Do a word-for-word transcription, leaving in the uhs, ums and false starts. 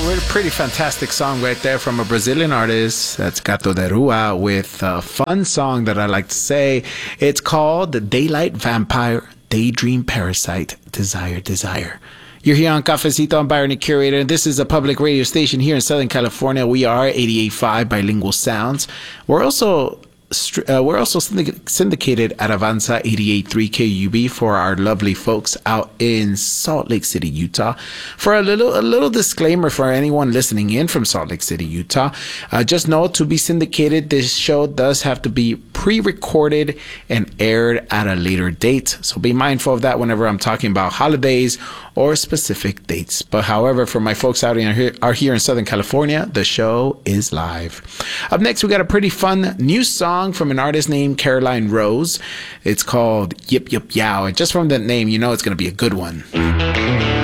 a pretty fantastic song right there from a Brazilian artist. That's Gato de Rua with a fun song that I like to say. It's called Daylight Vampire, Daydream Parasite, Desire, Desire. You're here on Cafecito. I'm Byron, the curator, and this is a public radio station here in Southern California. We are eighty-eight point five Bilingual Sounds. We're also Uh, we're also syndicated at Avanza eighty-eight point three K U B for our lovely folks out in Salt Lake City, Utah. For a little a little disclaimer for anyone listening in from Salt Lake City, Utah, uh, just know to be syndicated, this show does have to be pre-recorded and aired at a later date. So be mindful of that whenever I'm talking about holidays or specific dates. But however, for my folks out here, are here in Southern California, the show is live. Up next, we got a pretty fun new song from an artist named Caroline Rose. It's called Yip Yip Yow. And just from that name, you know it's going to be a good one.